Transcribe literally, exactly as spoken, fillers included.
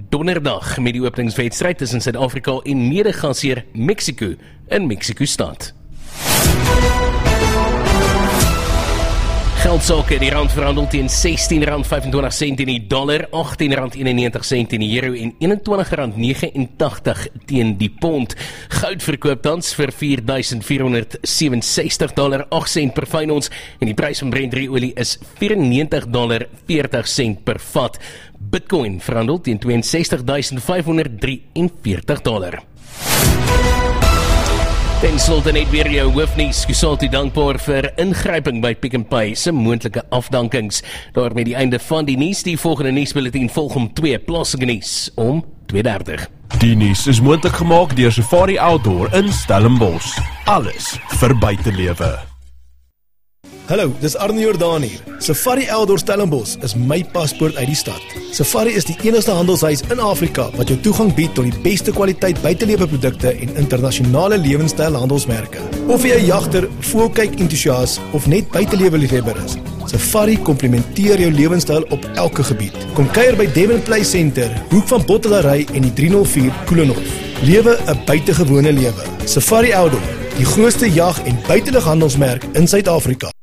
donderdag met die openingswedstryd tussen Suid-Afrika en mede-gasheer Mexico in Mexico-stad. Geldsake, die rand verhandel teen sestien rand vyfentwintig sent in die dollar, agttien rand eenennegentig sent in die euro en eenentwintig rand negenentagtig teen die pond. Goud verkoop tans vir vier duisend vierhonderd sewenses-ses dollar agt sent per fyn ons en die prys van Brent olie is vyfennegentig dollar veertig sent per vat. Bitcoin verhandel teen ses twee ses duisend vyfhonderd drieënveertig dollar. Ten slotte net weer jou hoofnuus. Kusatu dankbaar vir ingryping by Pick n Pay se moontlike afdankings. Daarmee die einde van die nuus. Die volgende nuusbulletin volg om twee plaaslike nuus om twee dertig. Die nuus is moontlik gemaak deur Safari Outdoor in Stellenbosch. Alles vir buitelewe. Hallo, dis Arnie Jordaan hier. Safari Outdoor Stellenbosch is my paspoort uit die stad. Safari is die enigste handelshuis in Afrika wat jou toegang bied tot die beste kwaliteit buiteleweprodukte en internasionale lewenstyl handelsmerke. Of jy 'n jagter, voelkyk entoesias of net buiteleweliefhebber is, Safari komplementeer jou lewenstyl op elke gebied. Kom kuier by Devon Play Center, hoek van Bottelary en die drie nul vier Koelenhof. Lewe 'n buitengewone lewe. Safari Outdoor, die grootste jag- en buitelughandelsmerk in Suid-Afrika.